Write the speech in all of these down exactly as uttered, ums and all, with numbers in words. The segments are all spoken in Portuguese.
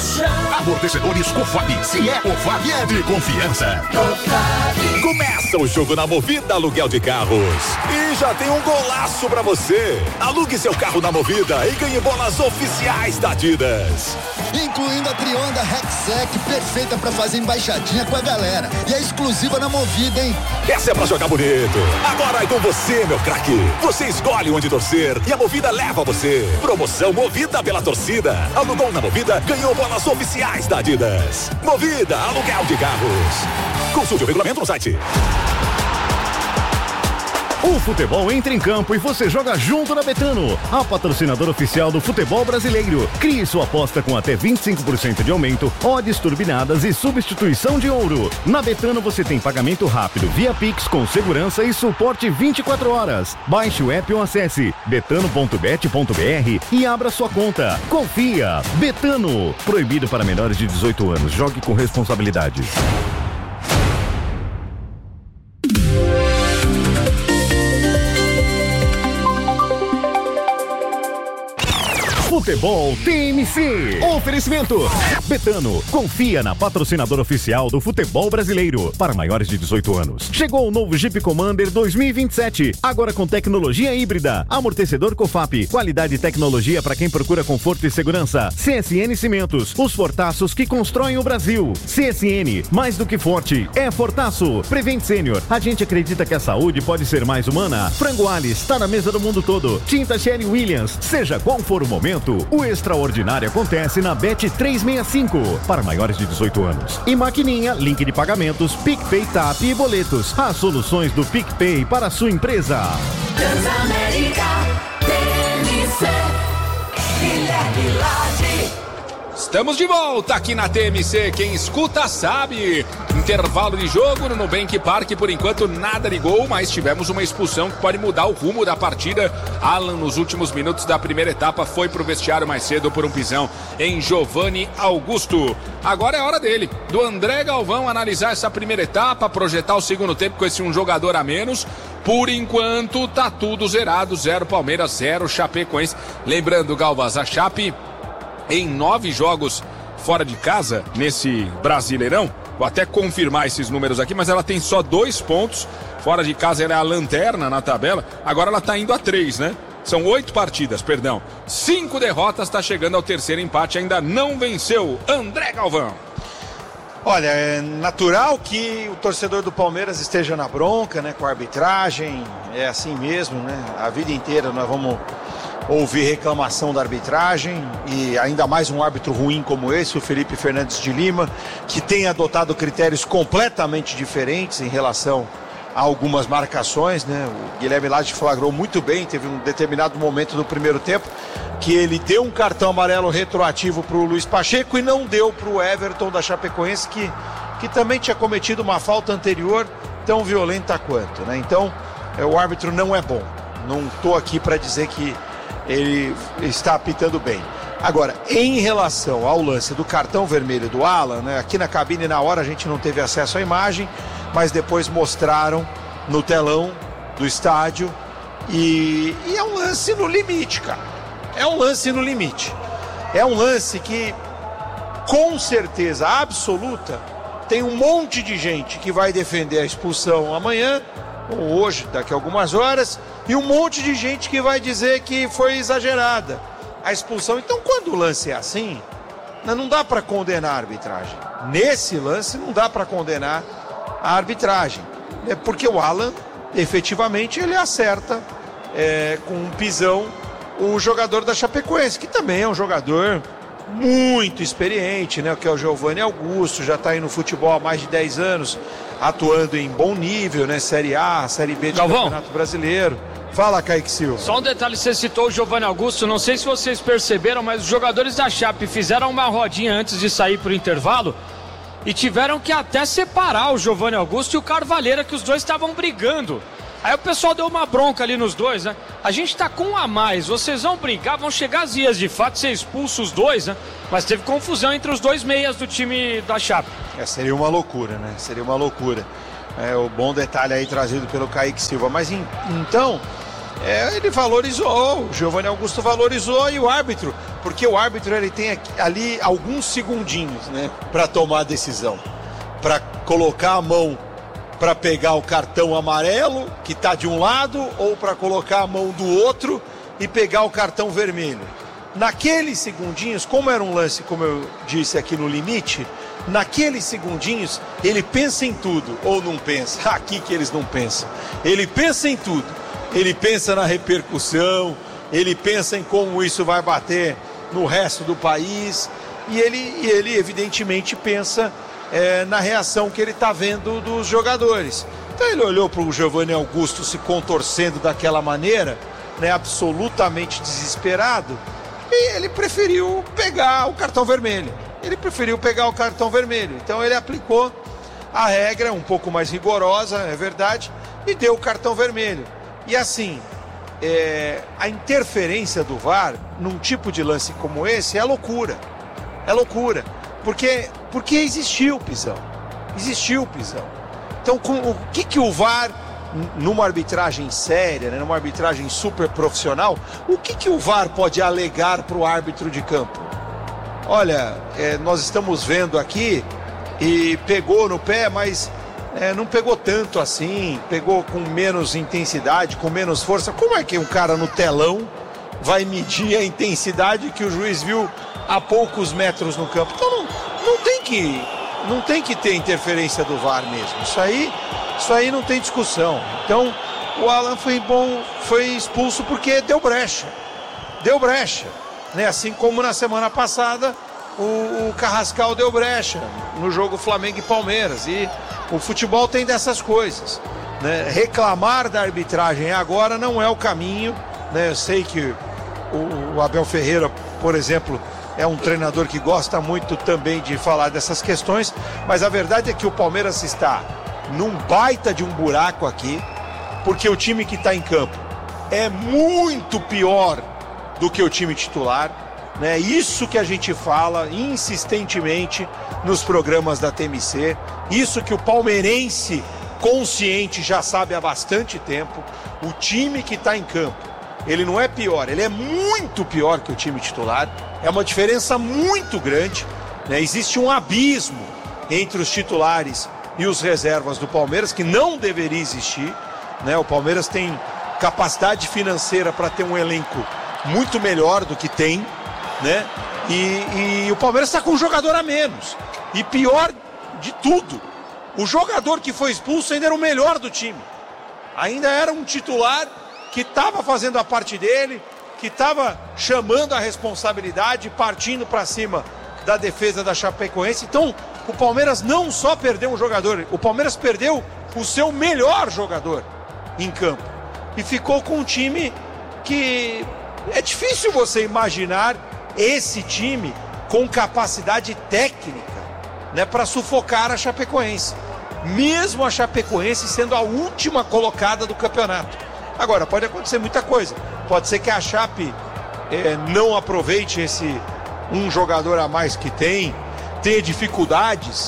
Paixão. Amortecedores Cofap. Se é Cofap, é de confiança. Cofap. Começa o jogo na Movida Aluguel de Carros. E já tem um golaço pra você. Alugue seu carro na Movida e ganhe bolas oficiais da Adidas. Incluindo a Trionda Rexec, perfeita pra fazer embaixadinha com a galera. E é exclusiva na Movida, hein? Essa é pra jogar bonito. Agora é com você, meu craque. Você escolhe onde torcer e a Movida leva você. Promoção Movida pela torcida. Alugou na Movida, ganhou bolas oficiais da Adidas. Movida, aluguel de carros. Consulte o regulamento no site. O futebol entra em campo e você joga junto na Betano, a patrocinadora oficial do futebol brasileiro. Crie sua aposta com até vinte e cinco por cento de aumento, odds turbinadas e substituição de ouro. Na Betano você tem pagamento rápido via Pix com segurança e suporte vinte e quatro horas. Baixe o app ou acesse betano ponto bet ponto br e abra sua conta. Confia! Betano. Proibido para menores de dezoito anos. Jogue com responsabilidade. Futebol T M C. Oferecimento Betano. Confia na patrocinadora oficial do futebol brasileiro. Para maiores de dezoito anos. Chegou o novo Jeep Commander dois mil e vinte e sete. Agora com tecnologia híbrida. Amortecedor Cofap. Qualidade e tecnologia para quem procura conforto e segurança. C S N Cimentos. Os fortaços que constroem o Brasil. C S N. Mais do que forte. É fortaço. Prevent Sênior. A gente acredita que a saúde pode ser mais humana. Frango Alice. Está na mesa do mundo todo. Tinta Sherry Williams. Seja qual for o momento, o extraordinário acontece na Bet trezentos e sessenta e cinco, para maiores de dezoito anos. E maquininha, link de pagamentos, PicPay, Tap e boletos. As soluções do PicPay para a sua empresa. Transamérica, T M C, Guilherme Lage. Estamos de volta aqui na T M C, quem escuta sabe. Intervalo de jogo no Nubank Park, por enquanto nada de gol, mas tivemos uma expulsão que pode mudar o rumo da partida. Alan, nos últimos minutos da primeira etapa, foi pro vestiário mais cedo por um pisão em Giovanni Augusto. Agora é hora dele, do André Galvão, analisar essa primeira etapa, projetar o segundo tempo com esse um jogador a menos. Por enquanto tá tudo zerado, zero Palmeiras, zero Chapecoense. Lembrando, Galvaz, a Chape em nove jogos fora de casa, nesse Brasileirão, vou até confirmar esses números aqui, mas ela tem só dois pontos, fora de casa ela é a lanterna na tabela, agora ela tá indo a três, né? São oito partidas, perdão, cinco derrotas, tá chegando ao terceiro empate, ainda não venceu. André Galvão. Olha, é natural que o torcedor do Palmeiras esteja na bronca, né, com a arbitragem, é assim mesmo, né? A vida inteira nós vamos ouvir reclamação da arbitragem, e ainda mais um árbitro ruim como esse, o Felipe Fernandes de Lima, que tem adotado critérios completamente diferentes em relação a algumas marcações, né? O Guilherme Lage flagrou muito bem, teve um determinado momento do primeiro tempo que ele deu um cartão amarelo retroativo para o Luiz Pacheco e não deu para o Everton da Chapecoense, que, que também tinha cometido uma falta anterior tão violenta quanto, né? Então, é, o árbitro não é bom. Não estou aqui para dizer que ele está apitando bem. Agora, em relação ao lance do cartão vermelho do Alan, né, aqui na cabine na hora a gente não teve acesso à imagem, mas depois mostraram no telão do estádio, e, e é um lance no limite, cara. É um lance no limite. É um lance que, com certeza absoluta, tem um monte de gente que vai defender a expulsão amanhã, ou hoje, daqui a algumas horas, e um monte de gente que vai dizer que foi exagerada a expulsão. Então, quando o lance é assim, não dá para condenar a arbitragem. Nesse lance, não dá para condenar a arbitragem. É porque o Alan, efetivamente, ele acerta é, com um pisão o jogador da Chapecoense, que também é um jogador muito experiente, né? Que é o Giovanni Augusto, já está aí no futebol há mais de dez anos, atuando em bom nível, né? Série A, Série B de Galvão. Campeonato Brasileiro. Fala, Kaique Silva. Só um detalhe, você citou o Giovanni Augusto, não sei se vocês perceberam, mas os jogadores da Chape fizeram uma rodinha antes de sair para o intervalo e tiveram que até separar o Giovanni Augusto e o Carvalheira, que os dois estavam brigando. Aí o pessoal deu uma bronca ali nos dois, né? A gente tá com um a mais, vocês vão brigar, vão chegar às vias de fato, ser expulso os dois, né? Mas teve confusão entre os dois meias do time da Chape. É, seria uma loucura, né? Seria uma loucura. É o bom detalhe aí trazido pelo Kaique Silva. Mas em, então, é, ele valorizou, o Giovanni Augusto valorizou, e o árbitro porque o árbitro ele tem aqui, ali alguns segundinhos, né, para tomar a decisão, para colocar a mão para pegar o cartão amarelo que está de um lado ou para colocar a mão do outro e pegar o cartão vermelho. Naqueles segundinhos, como era um lance, como eu disse aqui no limite, naqueles segundinhos ele pensa em tudo, ou não pensa, aqui que eles não pensam, ele pensa em tudo, ele pensa na repercussão, ele pensa em como isso vai bater no resto do país, e ele, e ele evidentemente pensa é, na reação que ele está vendo dos jogadores. Então ele olhou para o Giovanni Augusto se contorcendo daquela maneira, né, absolutamente desesperado, e ele preferiu pegar o cartão vermelho. Ele preferiu pegar o cartão vermelho. Então ele aplicou a regra um pouco mais rigorosa, é verdade, e deu o cartão vermelho. E assim, é, a interferência do V A R num tipo de lance como esse é loucura. É loucura. Porque, porque existiu o pisão. Existiu o pisão. Então com, o que, que o V A R, numa arbitragem séria, né, numa arbitragem super profissional, o que, que o V A R pode alegar para o árbitro de campo? Olha, é, nós estamos vendo aqui e pegou no pé, mas é, não pegou tanto assim, pegou com menos intensidade, com menos força. Como é que um cara no telão vai medir a intensidade que o juiz viu a poucos metros no campo? Então não, não tem que, não tem que ter interferência do V A R mesmo. Isso aí, isso aí não tem discussão. Então o Alan foi bom, foi expulso porque deu brecha, deu brecha. Né? Assim como na semana passada o, o Carrascal deu brecha no jogo Flamengo e Palmeiras. E o futebol tem dessas coisas, né? Reclamar da arbitragem agora não é o caminho, né? Eu sei que o, o Abel Ferreira, por exemplo, é um treinador que gosta muito também de falar dessas questões, mas a verdade é que o Palmeiras está num baita de um buraco aqui, porque o time que está em campo é muito pior do que o time titular, né? Isso que a gente fala insistentemente nos programas da T M C, isso que o palmeirense consciente já sabe há bastante tempo. O time que está em campo, ele não é pior, ele é muito pior que o time titular, é uma diferença muito grande, né? Existe um abismo entre os titulares e os reservas do Palmeiras que não deveria existir, né? O Palmeiras tem capacidade financeira para ter um elenco muito melhor do que tem, né? E, e o Palmeiras está com um jogador a menos. E pior de tudo, o jogador que foi expulso ainda era o melhor do time. Ainda era um titular que estava fazendo a parte dele, que estava chamando a responsabilidade, partindo para cima da defesa da Chapecoense. Então, o Palmeiras não só perdeu um jogador, o Palmeiras perdeu o seu melhor jogador em campo. E ficou com um time que... é difícil você imaginar esse time com capacidade técnica, né, para sufocar a Chapecoense. Mesmo a Chapecoense sendo a última colocada do campeonato. Agora, pode acontecer muita coisa. Pode ser que a Chape é, não aproveite esse um jogador a mais que tem, tenha dificuldades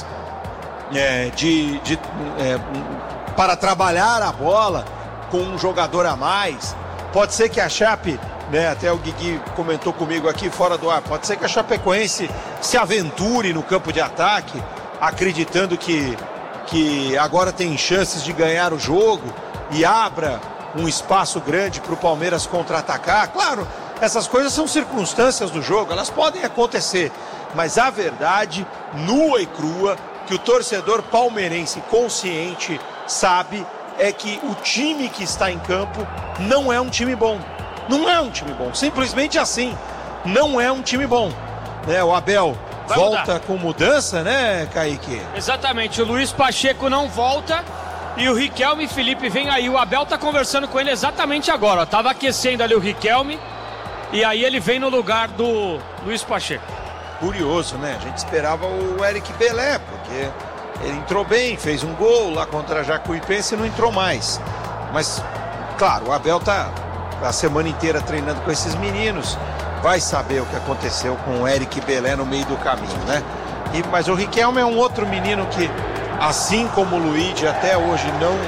é, de, de, é, para trabalhar a bola com um jogador a mais. Pode ser que a Chape... né, até o Guigui comentou comigo aqui fora do ar, pode ser que a Chapecoense se aventure no campo de ataque, acreditando que, que agora tem chances de ganhar o jogo e abra um espaço grande para o Palmeiras contra-atacar. Claro, essas coisas são circunstâncias do jogo, elas podem acontecer, mas a verdade, nua e crua, que o torcedor palmeirense consciente sabe é que o time que está em campo não é um time bom. Não é um time bom, simplesmente assim, não é um time bom, né? O Abel vai volta mudar com mudança, né, Kaique? Exatamente, o Luiz Pacheco não volta e o Riquelme Felipe vem aí. O Abel tá conversando com ele exatamente agora, ó. Tava aquecendo ali o Riquelme e aí ele vem no lugar do Luiz Pacheco. Curioso, né? A gente esperava o Eric Belé, porque ele entrou bem, fez um gol lá contra a Jacuipense e não entrou mais. Mas, claro, o Abel tá a semana inteira treinando com esses meninos, vai saber o que aconteceu com o Eric Belé no meio do caminho, né? E, mas o Riquelme é um outro menino que, assim como o Luigi, até hoje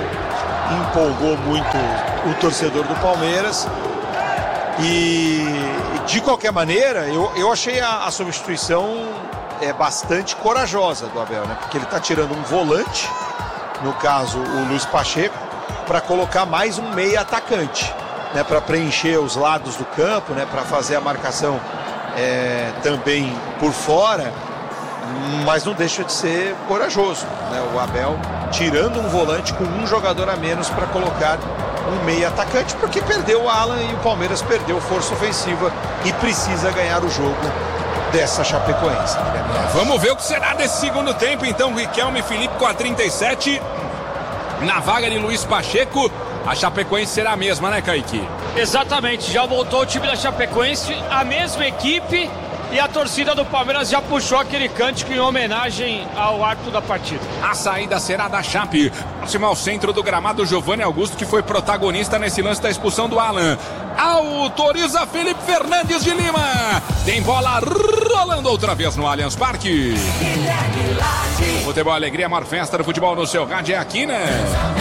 não empolgou muito o torcedor do Palmeiras e, e De qualquer maneira, eu, eu achei a, a substituição é, bastante corajosa do Abel, né? Porque ele está tirando um volante, no caso o Luiz Pacheco, para colocar mais um meia atacante, né? Para preencher os lados do campo, né? Para fazer a marcação é, também por fora, mas não deixa de ser corajoso, né? O Abel tirando um volante com um jogador a menos para colocar um meia atacante, porque perdeu o Alan e o Palmeiras perdeu força ofensiva e precisa ganhar o jogo dessa Chapecoense. Vamos ver o que será desse segundo tempo, então. Riquelme e Felipe com a trinta e sete na vaga de Luiz Pacheco. A Chapecoense será a mesma, né, Kaique? Exatamente, já voltou o time da Chapecoense, a mesma equipe, e a torcida do Palmeiras já puxou aquele cântico em homenagem ao árbitro da partida. A saída será da Chape. Próximo ao centro do gramado, Giovanni Augusto, que foi protagonista nesse lance da expulsão do Alan. Autoriza Felipe Fernandes de Lima. Tem bola rolando outra vez no Allianz Parque. Futebol Alegria, a maior festa do futebol no seu rádio é aqui, né?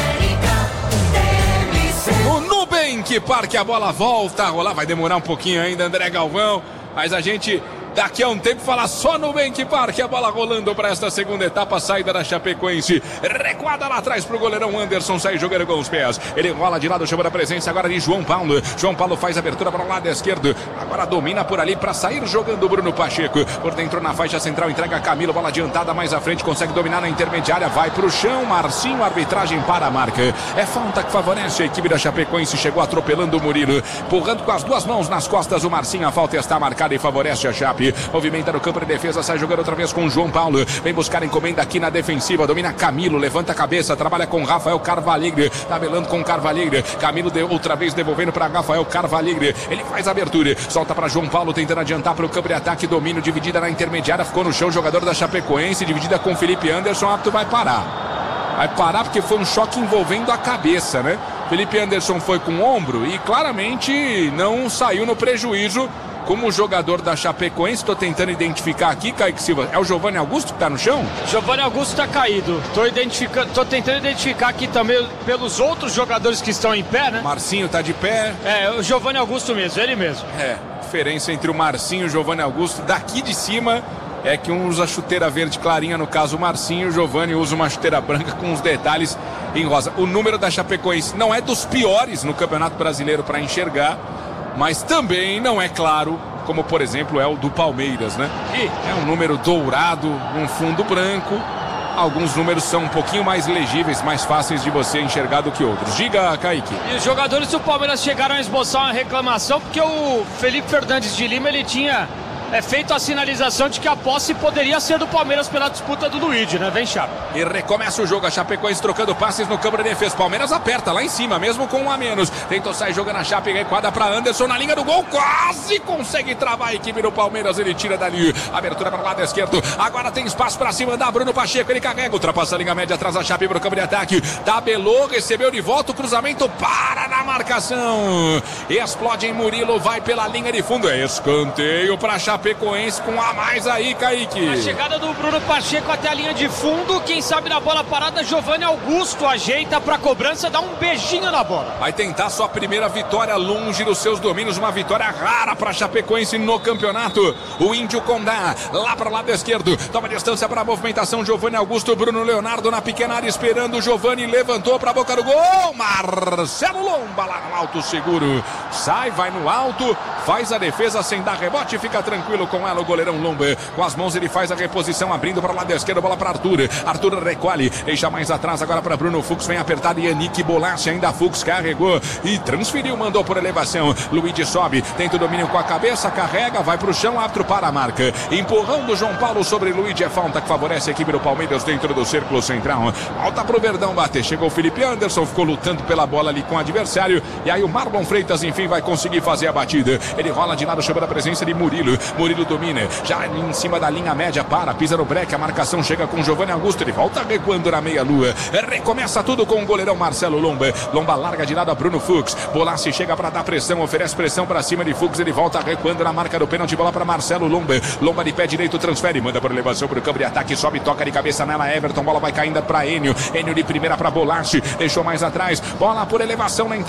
O Nubank Parque, a bola volta a rolar. Vai demorar um pouquinho ainda, André Galvão. Mas a gente, daqui a um tempo, fala só no Nubank Parque. A bola rolando para esta segunda etapa. Saída da Chapecoense. Recuada lá atrás para o goleirão Anderson. Sai jogando com os pés. Ele rola de lado, chama a presença agora de João Paulo. João Paulo faz abertura para o lado esquerdo. Agora domina por ali para sair jogando o Bruno Pacheco. Por dentro na faixa central, entrega Camilo. Bola adiantada mais à frente. Consegue dominar na intermediária. Vai para o chão. Marcinho, arbitragem para a marca. É falta que favorece a equipe da Chapecoense. Chegou atropelando o Murilo. Empurrando com as duas mãos nas costas o Marcinho. A falta está marcada e favorece a Chape. Movimenta no campo de defesa, sai jogando outra vez com o João Paulo. Vem buscar encomenda aqui na defensiva. Domina Camilo, levanta a cabeça, trabalha com Rafael Carvalho. Tabelando com Carvalho. Camilo de, outra vez devolvendo para Rafael Carvalho. Ele faz a abertura, solta para João Paulo, tentando adiantar para o campo de ataque. Domínio, dividida na intermediária. Ficou no chão, jogador da Chapecoense. Dividida com Felipe Anderson. O árbitro vai parar. Vai parar porque foi um choque envolvendo a cabeça, né? Felipe Anderson foi com o ombro e claramente não saiu no prejuízo como jogador da Chapecoense. Estou tentando identificar aqui, Kaique Silva. É o Giovanni Augusto que está no chão? Giovanni Augusto está caído. Estou identificando, tô tentando identificar aqui também pelos outros jogadores que estão em pé, né? Marcinho está de pé. É, o Giovanni Augusto mesmo, ele mesmo. É, diferença entre o Marcinho e o Giovanni Augusto. Daqui de cima é que um usa chuteira verde clarinha, no caso o Marcinho. O Giovanni usa uma chuteira branca com os detalhes em rosa. O número da Chapecoense não é dos piores no Campeonato Brasileiro para enxergar, mas também não é claro, como por exemplo é o do Palmeiras, né? E é um número dourado, num fundo branco. Alguns números são um pouquinho mais legíveis, mais fáceis de você enxergar do que outros. Diga, Kaique. E os jogadores do Palmeiras chegaram a esboçar uma reclamação porque o Felipe Fernandes de Lima, ele tinha é, feito a sinalização de que a posse poderia ser do Palmeiras pela disputa do Luigi, né? Vem, Chape. E recomeça o jogo, a Chapecoense trocando passes no campo de defesa. Palmeiras aperta lá em cima, mesmo com um a menos. Tentou sair jogando a Chape, recuada para Anderson na linha do gol. Quase consegue travar a equipe do Palmeiras. Ele tira dali. Abertura para o lado esquerdo. Agora tem espaço para cima da Bruno Pacheco. Ele carrega, ultrapassa a linha média, atrás da Chape para o campo de ataque. Tabelou, recebeu de volta o cruzamento. Para na marcação. Explode em Murilo, vai pela linha de fundo. Escanteio para a Chapecoense com a mais aí, Kaique. A chegada do Bruno Pacheco até a linha de fundo. Quem sabe na bola parada, Giovanni Augusto ajeita para cobrança, dá um beijinho na bola. Vai tentar sua primeira vitória longe dos seus domínios, uma vitória rara para a Chapecoense no campeonato. O Índio Condá, lá para o lado esquerdo, toma distância para a movimentação. Giovanni Augusto, Bruno Leonardo na pequena área esperando. Giovanni levantou para a boca do gol. Marcelo Lomba lá no alto seguro. Sai, vai no alto, faz a defesa sem dar rebote, fica tranquilo com ela o goleirão Lomba. Com as mãos ele faz a reposição, abrindo para o lado esquerdo, bola para Arthur. Arthur recolhe, deixa mais atrás agora para Bruno Fux, vem apertado. Yannick Bolacha, ainda Fux carregou e transferiu, mandou por elevação. Luigi sobe, tenta o domínio com a cabeça, carrega, vai para o chão, árbitro para a marca. Empurrão do João Paulo sobre Luigi, é falta que favorece a equipe do Palmeiras dentro do círculo central. Volta para o Verdão bater, chegou o Felipe Anderson, ficou lutando pela bola ali com o adversário, e aí o Marlon Freitas enfim vai conseguir fazer a batida. Ele rola de lado, chama a presença de Murilo. Murilo domina, já em cima da linha média, para, pisa no breque, a marcação chega com Giovanni Augusto, ele volta recuando na meia-lua. Recomeça tudo com o goleirão Marcelo Lomba. Lomba larga de lado a Bruno Fux. Bolassi chega para dar pressão, oferece pressão para cima de Fux, ele volta recuando na marca do pênalti, bola para Marcelo Lomba. Lomba de pé direito, transfere, manda por elevação para o campo de ataque, sobe, toca de cabeça nela, Everton, bola vai caindo para Enio. Enio de primeira para Bolassi, deixou mais atrás, bola por elevação na entrada.